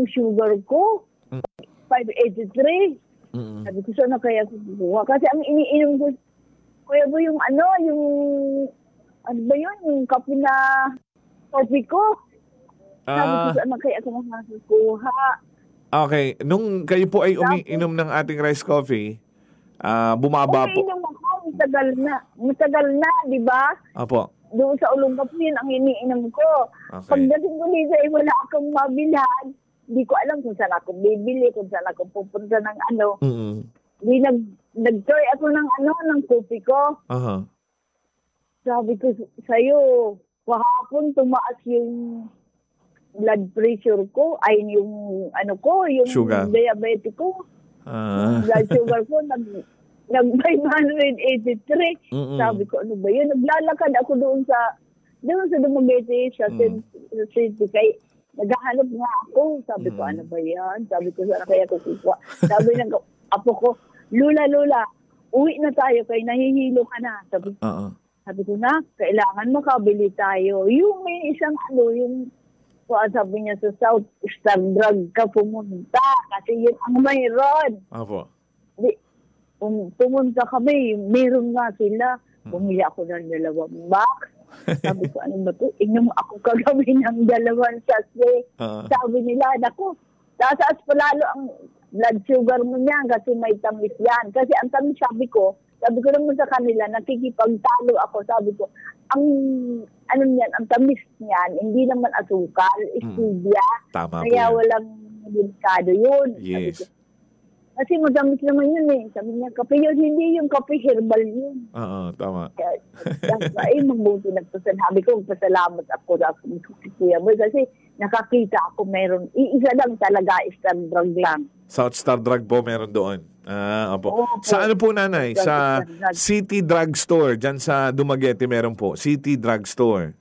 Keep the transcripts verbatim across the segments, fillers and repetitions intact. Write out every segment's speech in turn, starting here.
yung sugar ko. Mm. five eighty-three. Mm-mm. Sabi ko, saan na kaya kukuha? Kasi ang iniinom ko, kuya ba yung ano, yung, ano ba yun, yung kape na coffee ko. Sabi ko, Ah, saan na kaya ako makakakuha? okay. Nung kayo po ay umiinom ng ating rice coffee, ah, bumaba po. Umiinom ako, matagal na. Matagal na, di ba? Opo. Doon sa Olongapo yun ang iniinom ko. Okay. Pagdating ko dito, eh, wala akong mabilhan. Hindi ko alam kung saan ako bibili, kung saan ako pupunta ng ano. Mm-mm. Di nag, nag-try ako ng ano, ng kopi ko. Aha. Sabi ko sa'yo, kahapon tumaas yung blood pressure ko, ay yung ano ko, yung Sugar. diabetes ko. Ah. Yung blood sugar ko, nag, nag five eighty-three. Mm-mm. Sabi ko, ano ba yun? Naglalakad ako doon sa, doon sa Dumaguete, sa Mm. city, kay naghahanap nga ako. Sabi ko, Mm. ano ba yan? Sabi ko, saan kaya ko kukuha? Sabi ng apo ko, Lula, Lula, uwi na tayo kay nahihilo ka na. Sabi, Oo. sabi ko na, kailangan makabili tayo. Yung may isang ano, yung sabi niya sa South Star Drug ka pumunta. Kasi yun ang mayroon. Opo. Di, um, pumunta kami, meron nga sila. Bumili ako ng dalawang box. Sabi ko, ano ba ito? Inom ako kagabi ng dalawang sachet. Uh, Sabi nila, naku, tataas pa lalo ang blood sugar mo niyan kasi may tamis yan. Kasi ang tamis, sabi ko, sabi ko naman sa kanila, nakikipagtalo ako. Sabi ko, ang ano niyan, ang tamis niyan, hindi naman asukal, stevia. Tama po Kaya yan. walang delikado yun. Sabi Yes. ko, kasi matamis naman yun eh. Sabi niya, kape yun, hindi yung kape herbal yun. Oo, tama. Kaya, ay, mabuti nagpasalamat ko. Pasalamat ako sa Kuya Boy kasi nakakita ako meron. Iisa lang talaga, isang drug lang. South Star Drug po meron doon. Ah, opo. Oo, po. Sa ano po, nanay? South Sa Star Drug. City Drug Store. Diyan sa Dumaguete meron po. City Drug Store.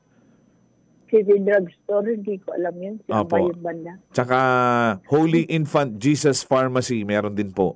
City Drug Store, hindi ko alam yun. Saan Opo. ba yung banda? Tsaka Holy Infant Jesus Pharmacy meron din po.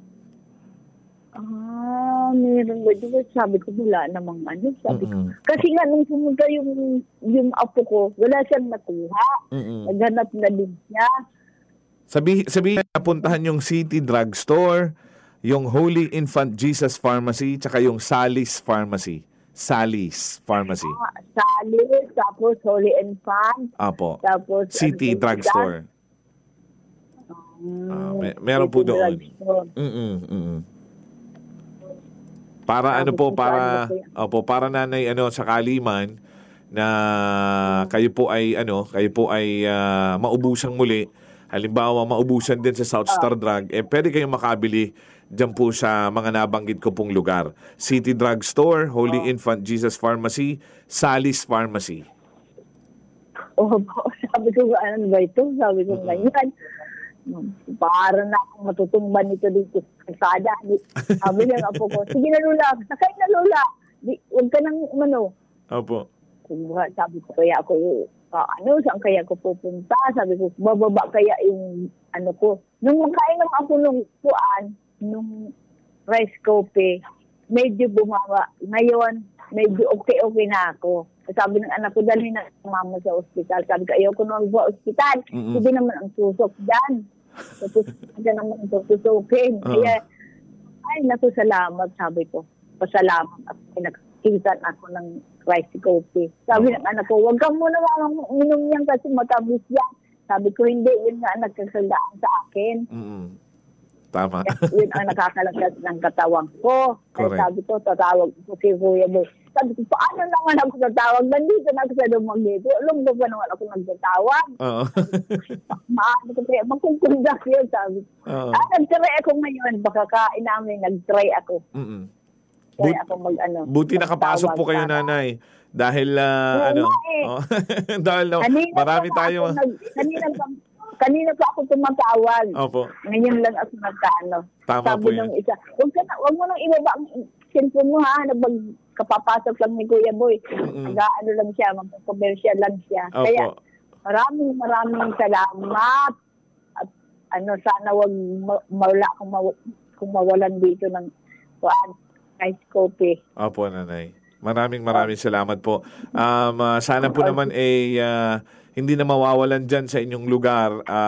Ah, meron ba dito? Sabi ko, wala namang ano. Sabi ko. Mm-mm. Kasi nga, nung pumunta yung, yung apo ko, wala siyang nakuha. Mm-mm. Naghanap na din siya. Sabi, sabihin napuntahan yung City Drug Store, yung Holy Infant Jesus Pharmacy, tsaka yung Sally's Pharmacy. Sally's Pharmacy. Ah, Salis, tapos Holy Infant, Apo. tapos City ano, Drug Store. Um, Ah, may- meron po City doon. Drug Store. Mm-mm, mm-mm. Para Sabi ano po, ko, para paano po yan? opo, para nanay ano sa Kaliman na kayo po ay ano, kayo po ay ah, maubusang muli. Halimbawa, maubusan din sa South Star Drug, eh pwede kayong makabili diyan po sa mga nabanggit ko pong lugar. City Drug Store, Holy Infant Jesus Pharmacy, Sally's Pharmacy. Oo po, sabi ko, ano ba ito? Sabi ko, ganyan. Para na akong matutumban nito dito sa kalsada. Di- Sabi niya nga po ko, sige na Lula, sakay na Lula. Di, huwag ka nang umano. Opo. Kumuha, sabi ko, kaya ako, ah, ano, saan kaya ako pupunta? Sabi ko, bababa kaya yung, ano ko. Nung makainom ako nung puan, nung rice coffee, medyo bumaba. Ngayon, medyo okay-okay na ako. Sabi ng anak ko, dali na mama sa ospital. Sabi ko, ayoko na mag ospital. Mm-mm. Hindi naman ang susok dyan. Tapos, hindi naman ang susukin. Oo. Kaya, ay, naku, salamat, sabi ko. Pasalamat ako. Pinagkitan ako ng rice coffee. Sabi Oo. ng anak ko, huwag kang muna uminom yan kasi matamis yan. Sabi ko, hindi, yun nga nagkakagaan sa akin. Mm-mm. Tama. Kasi yun ang nakakalagas ng katawan ko. Kaya Correct. sabi ko, tatawag ko si Kuya Boy. Sabi ko, paano naman ako tatawag? Nandito na ako sa Dumaguete. Alam mo ba naman ako nagtatawag? Oo. Maano ko kaya, magkukundak yun, sabi ko. Oo. Ah, nag-try ako ngayon. Baka kain namin, nag-try ako. Mm-mm. Kaya But- ako mag-ano. Buti nakapasok po kayo, magtawag para- nanay. Dahil, ah, Oo ano, nga eh. oh, dahil no, Kanina marami pa tayo. ako nag- kanina pa, kanina pa ako tumatawag. Opo, Ngayon lang ako nagkaano. tama Sabi po yan. nung isa, huwag ka na, huwag mo nang ibaba ang cellphone mo ha, nabag kapapasok lang ni Kuya Boy. Mm-mm. Nag-ano lang siya, magka-commercial lang siya. Opo. Kaya maraming maraming salamat. At ano, sana wag ma- mawala kung, maw- kung mawalan dito ng kuan, ice coffee. Opo, nanay. Maraming maraming salamat po. Um, ah, sana po naman eh ah, hindi na mawawalan dyan sa inyong lugar. ah,